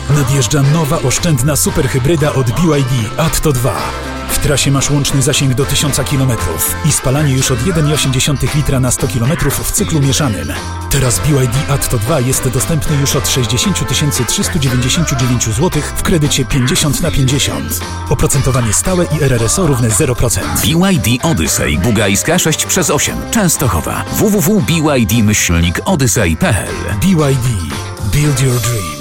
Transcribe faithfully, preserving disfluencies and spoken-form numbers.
Nadjeżdża nowa oszczędna superhybryda od B Y D Atto dwa. W trasie masz łączny zasięg do tysiąc kilometrów i spalanie już od jeden przecinek osiem litra na sto kilometrów w cyklu mieszanym. Teraz B Y D Atto dwa jest dostępny już od sześćdziesiąt tysięcy trzysta dziewięćdziesiąt dziewięć złotych w kredycie pięćdziesiąt na pięćdziesiąt. Oprocentowanie stałe i R R S O równe zero procent. B Y D Odyssey Bugajska sześć przez osiem Częstochowa. w w w kropka b y d myślnik odyssey kropka p l. B Y D. Build your dream.